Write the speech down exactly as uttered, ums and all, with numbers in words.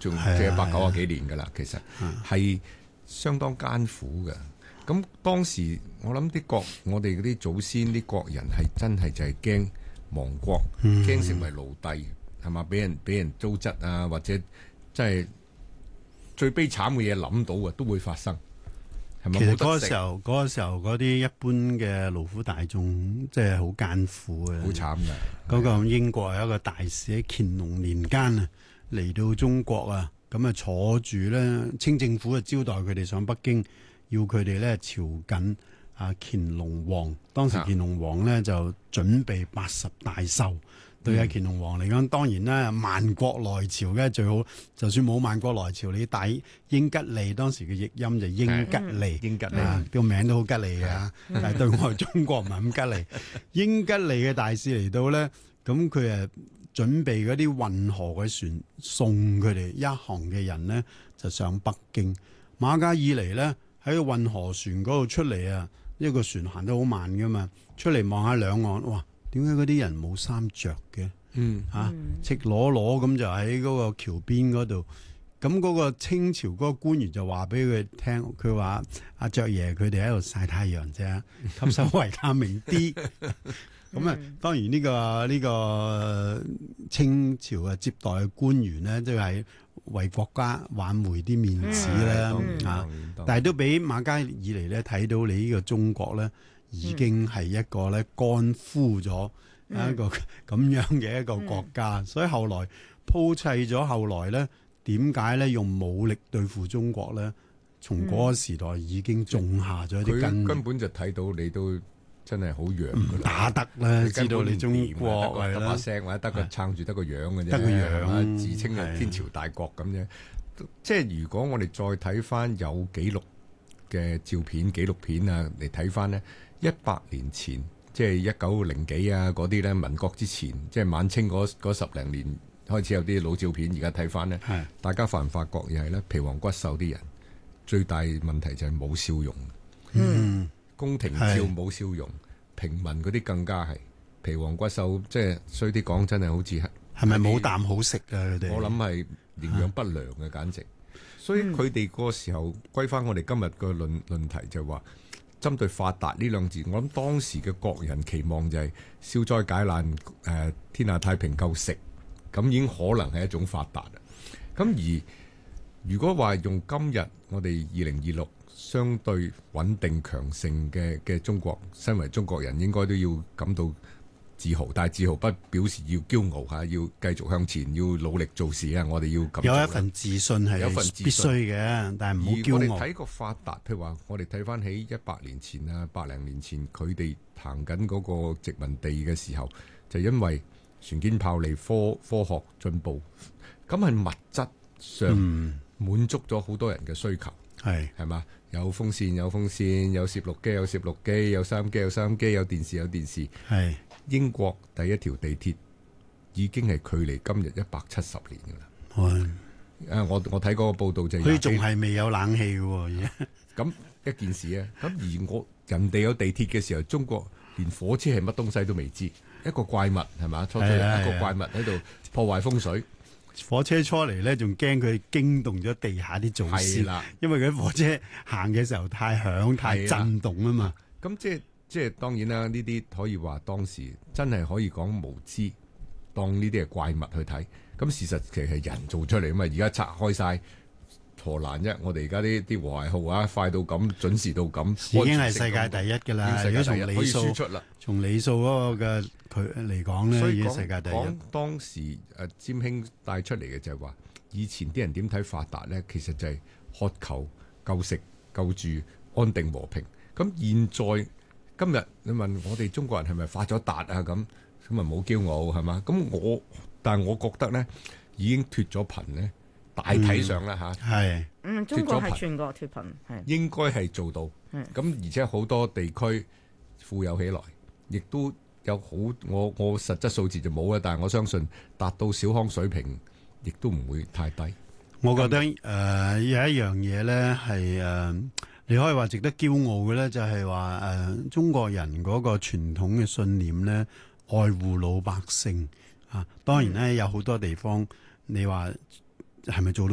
仲即係一百九十幾年㗎啦。其實係相當艱苦嘅。咁當時我諗啲國，我哋嗰啲祖先啲國人係真係就係驚亡國，驚、嗯、成為奴隸，係嘛？俾人俾人糟質啊，或者真係最悲慘嘅嘢諗到啊，都會發生。係咪？ 其實嗰個時候，嗰、嗰個時候嗰啲一般嘅勞苦大眾，即係好艱苦嘅， 好慘嘅。 嗰個英國有一個大使喺乾隆年間啊，嚟到中國啊，咁啊坐住咧，清政府啊招待佢哋上北京。要佢哋咧朝覲啊乾隆皇，當時乾隆皇咧就準備八十大壽，嗯、對啊乾隆皇嚟講，當然啦，萬國來朝嘅最好，就算冇萬國來朝，你帶英吉利，當時嘅譯音就英吉利，英吉利啊個名都好吉利嘅，但係對我哋中國唔係咁吉利。英吉利嘅大使嚟到咧，咁佢誒準備嗰啲運河嘅船送佢哋一行嘅人呢，就上北京。馬加爾尼咧。喺個運河船嗰度出嚟啊！一個船行得好慢噶嘛，出嚟望下兩岸，哇！點解嗰啲人冇衫着嘅？嗯，嚇、啊，赤裸裸咁就喺嗰個橋邊嗰度。咁嗰個清朝嗰個官員就話俾佢聽，佢話阿爵爺佢哋喺度曬太陽啫，吸收維他命 D。咁啊，當然呢、呢個呢、呢個清朝嘅接待嘅官員咧，都係為國家挽回啲面子啦，嗯、啊！但係都俾馬加爾尼咧睇到你呢個中國咧，已經係一個咧乾枯咗一個咁樣嘅一個國家，嗯、所以後來鋪砌咗後來咧，點解咧用武力對付中國咧？從嗰個時代已經種下咗啲根， 根本就睇到你都。真係好樣㗎啦， 打得啦，知道你中國係啦， 得把聲或者得個撐住得個樣嘅啫， 得個樣， 自稱係天朝大國咁啫。即係如果我哋再睇翻有記錄嘅照片、紀錄片啊嚟睇翻呢，一百年前即係一九零幾啊嗰啲咧，民國之前，即係晚清嗰嗰十零年開始有啲老照片，而家睇翻呢，大家發唔發覺又係咧皮黃骨瘦啲人，最大問題就係冇笑容。嗯。宮廷照冇笑容，平民嗰啲更加係皮黃骨瘦，即係衰啲講，真係好似係係咪冇啖好食啊？佢哋我諗係營養不良嘅，簡直。所以佢哋個時候歸翻我哋今日個論論題就係話，針對發達呢兩字，我諗當時嘅國人期望就係消災解難，誒、呃、天下太平夠食，咁已經可能係一種發達啦。咁而如果話用今日我哋二零二六。相對穩定強盛嘅嘅中國，身為中國人應該都要感到自豪，但係自豪不表示要驕傲嚇，要繼續向前，要努力做事啊！我哋要咁有一份自信係有份必須嘅，但係唔好驕傲。 而我哋睇個發達，譬如話我哋睇翻起一百年前啊，百零年前佢哋行緊嗰個殖民地嘅時候，就因為船堅炮利、科科學進步，咁係物質上滿足咗好多人嘅需求。係係嘛？有風扇有風扇，有攝錄機有攝錄機，有收音機有收音機，有電視有電視。係英國第一條地鐵已經係距離今日一百七十年噶啦。係啊，我我睇嗰個報道就佢仲係未有冷氣嘅而家。 咁一件事啊，咁而我人哋有地鐵嘅時候，中國連火車係乜東西都未知，一個怪物係嘛？初初一個怪物喺度破壞風水。 火車初嚟咧，仲驚佢驚動咗地下啲祖先，因為佢火車行嘅時候太響、太震動啊嘛。 咁即係即係當然啦，呢啲可以話當時真係可以講無知，當呢啲係怪物去睇。咁事實其實係人做出嚟啊嘛。而家拆開晒荷蘭啫，我哋而家啲啲和諧號啊，快到咁，準時到咁， 已經係世界第一㗎啦。如果從里數出啦， 從里數嗰個嘅佢嚟講咧，已經世界第一。 講當時誒占兄帶出嚟嘅就係話，以前啲人點睇發達咧？其實就係渴求夠食夠住、安定和平。咁現在今日你問我哋中國人係咪發咗達啊？咁咁啊冇驕傲係嘛？咁我但係我覺得咧，已經脫咗貧咧。大體上啦嚇， 係嗯，中國係全國脫貧，係應該係做到。咁而且好多地區富有起來，亦都有好我我實質數字就冇啦，但係我相信達到小康水平，亦都唔會太低。 我覺得誒、呃、有一樣嘢咧係誒，你可以話值得驕傲嘅咧，就係話誒中國人嗰個傳統嘅信念咧，愛護老百姓啊。當然咧，有好多地方你話係咪做到？